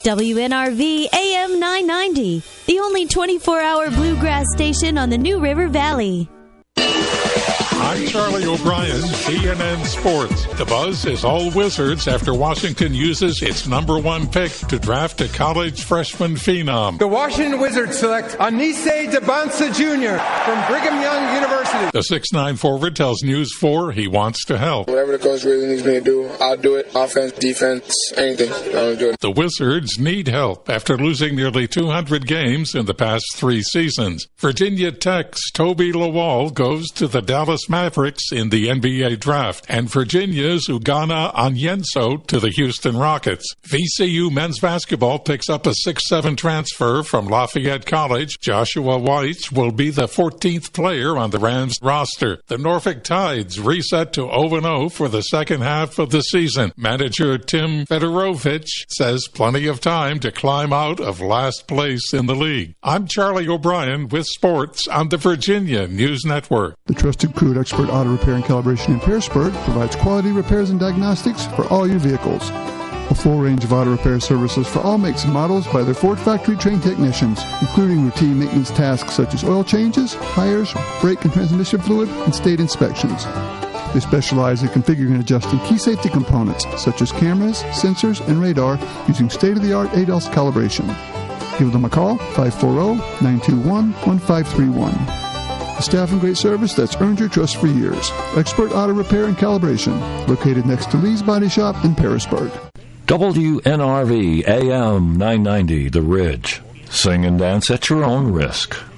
WNRV AM 990, the only 24-hour bluegrass station on the New River Valley. I'm Charlie O'Brien, CNN Sports. The buzz is all Wizards after Washington uses its number one pick to draft a college freshman phenom. The Washington Wizards select Anise Debonsa Jr. from Brigham Young University. The 6'9" forward tells News 4 he wants to help. Whatever the coach really needs me to do, I'll do it. Offense, defense, anything. I'll do it. The Wizards need help after losing nearly 200 games in the past 3 seasons. Virginia Tech's Toby Lawal goes to the Dallas Mavericks in the NBA draft, and Virginia's Ugana Onyenso to the Houston Rockets. VCU men's basketball picks up a 6'7" transfer from Lafayette College. Joshua White will be the 14th player on the Rams roster. The Norfolk Tides reset to 0-0 for the second half of the season. Manager Tim Fedorovich says plenty of time to climb out of last place in the league. I'm Charlie O'Brien with sports on the Virginia News Network. The trusted crew at Expert Auto Repair and Calibration in Pearisburg provides quality repairs and diagnostics for all your vehicles. A full range of auto repair services for all makes and models by their Ford factory-trained technicians, including routine maintenance tasks such as oil changes, tires, brake and transmission fluid, and state inspections. They specialize in configuring and adjusting key safety components such as cameras, sensors, and radar using state-of-the-art ADAS calibration. Give them a call, 540-921-1531. A staff and great service that's earned your trust for years. Expert Auto Repair and Calibration, located next to Lee's Body Shop in Pearisburg. WNRV AM 990, The Ridge. Sing and dance at your own risk.